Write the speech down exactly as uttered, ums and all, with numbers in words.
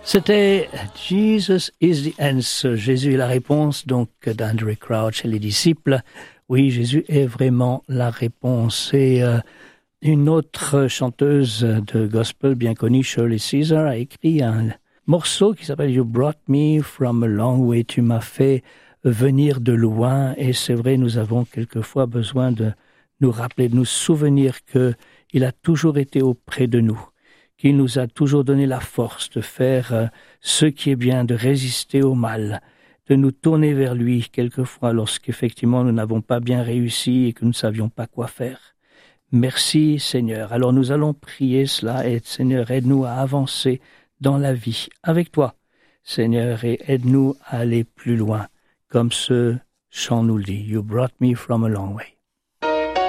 C'était Jesus is the answer. Jésus est la réponse, donc, d'Andrew Crouch et les disciples. Oui, Jésus est vraiment la réponse. Et euh, une autre chanteuse de gospel bien connue, Shirley Caesar, a écrit un morceau qui s'appelle You Brought Me From a Long Way. Tu m'as fait venir de loin. Et c'est vrai, nous avons quelquefois besoin de nous rappeler, de nous souvenir qu'il a toujours été auprès de nous, qu'il nous a toujours donné la force de faire euh, ce qui est bien, de résister au mal, de nous tourner vers lui quelquefois lorsqu'effectivement nous n'avons pas bien réussi et que nous ne savions pas quoi faire. Merci Seigneur. Alors nous allons prier cela et Seigneur, aide-nous à avancer dans la vie avec toi, Seigneur, et aide-nous à aller plus loin, comme ce chant nous le dit. You brought me from a long way.